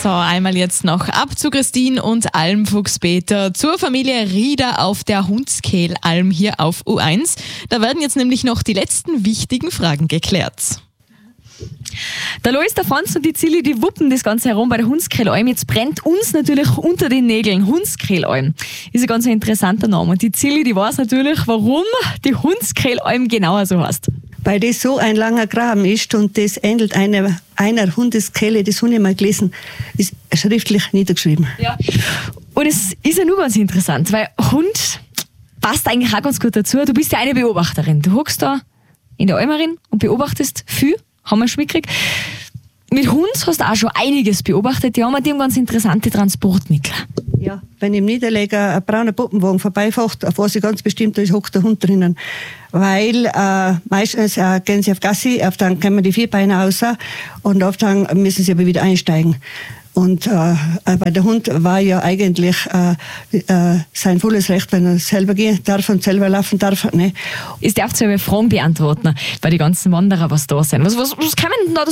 So, einmal jetzt noch ab zu Christine und Almfuchspeter zur Familie Rieder auf der Hundskehlalm hier auf U1. Da werden jetzt nämlich noch die letzten wichtigen Fragen geklärt. Der Lois, der Franz und die Zilli, die wuppen das Ganze herum bei der Hundskehlalm. Jetzt brennt uns natürlich unter den Nägeln. Hundskehlalm ist ein ganz interessanter Name. Und die Zilli, die weiß natürlich, warum die Hundskehlalm genauer so heißt. Weil das so ein langer Graben ist und das ähnelt einer Hundeskehle, das habe ich mal gelesen, ist schriftlich niedergeschrieben. Ja. Und es ist ja nur ganz interessant, weil Hund passt eigentlich auch ganz gut dazu. Du bist ja eine Beobachterin. Du hockst da in der Almerin und beobachtest viel, haben wir schon mitgekriegt. Mit Hund hast du auch schon einiges beobachtet. Die haben ganz interessante Transportmittel. Ja, wenn im Niederleger ein brauner Puppenwagen vorbeifährt, auf was ich ganz bestimmt, da hockt der Hund drinnen. Weil meistens gehen sie auf Gassi, auf dann kommen die Vierbeiner raus und oft dann müssen sie aber wieder einsteigen. Und bei der Hund war ja eigentlich sein volles Recht, wenn er selber gehen darf und selber laufen darf. Ne? Ich darf selber Fragen beantworten bei den ganzen Wanderer, was da sind. Was kann man denn da